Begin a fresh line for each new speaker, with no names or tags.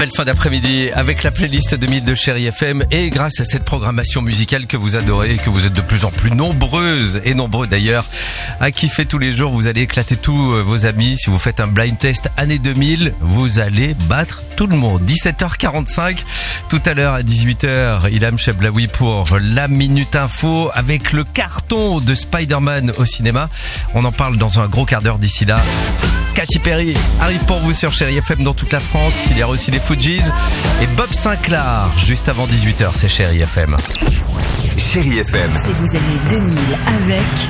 Belle fin d'après-midi avec la playlist de Mythes de Chérie FM et grâce à cette programmation musicale que vous adorez et que vous êtes de plus en plus nombreuses et nombreux d'ailleurs à kiffer tous les jours, vous allez éclater tous vos amis. Si vous faites un blind test année 2000, vous allez battre tout le monde. 17h45, tout à l'heure à 18h, Ilham Chablaoui pour la Minute Info avec le carton de Spider-Man au cinéma. On en parle dans un gros quart d'heure d'ici là. Katy Perry arrive pour vous sur Chérie FM dans toute la France. Il y a aussi les Fujis et Bob Sinclair juste avant 18h. C'est Chérie FM.
Chérie FM.
Si vous aimez 2000 avec...